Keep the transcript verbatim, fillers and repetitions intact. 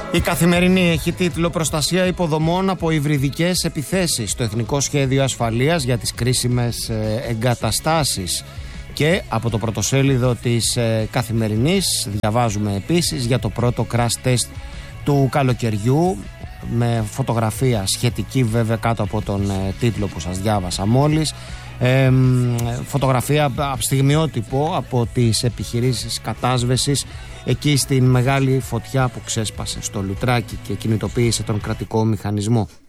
Η Καθημερινή έχει τίτλο «Προστασία υποδομών από υβριδικές επιθέσεις στο Εθνικό Σχέδιο Ασφαλείας για τις κρίσιμες εγκαταστάσεις». Και από το πρωτοσέλιδο της Καθημερινής διαβάζουμε επίσης για το πρώτο crash test του καλοκαιριού, με φωτογραφία σχετική βέβαια κάτω από τον τίτλο που σας διάβασα μόλις. Ε, φωτογραφία στιγμιότυπο από τις επιχειρήσεις κατάσβεσης εκεί στην μεγάλη φωτιά που ξέσπασε στο Λουτράκι και κινητοποίησε τον κρατικό μηχανισμό.